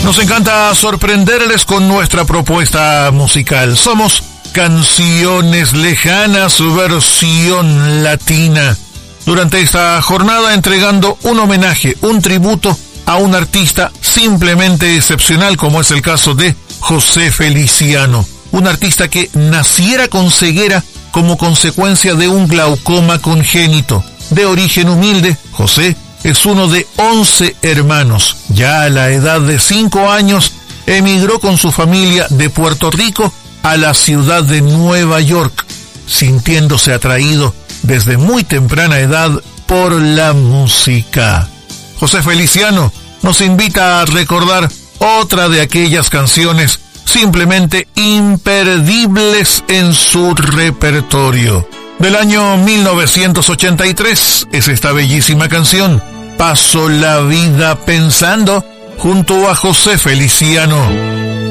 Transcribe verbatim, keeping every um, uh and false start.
Nos encanta sorprenderles con nuestra propuesta musical. Somos Canciones Lejanas, versión latina. Durante esta jornada entregando un homenaje, un tributo a un artista simplemente excepcional, como es el caso de José Feliciano. Un artista que naciera con ceguera como consecuencia de un glaucoma congénito. De origen humilde, José es uno de once hermanos. Ya a la edad de cinco años, emigró con su familia de Puerto Rico a la ciudad de Nueva York, sintiéndose atraído desde muy temprana edad por la música. José Feliciano nos invita a recordar otra de aquellas canciones simplemente imperdibles en su repertorio. Del año mil novecientos ochenta y tres es esta bellísima canción, Paso la vida pensando, junto a José Feliciano.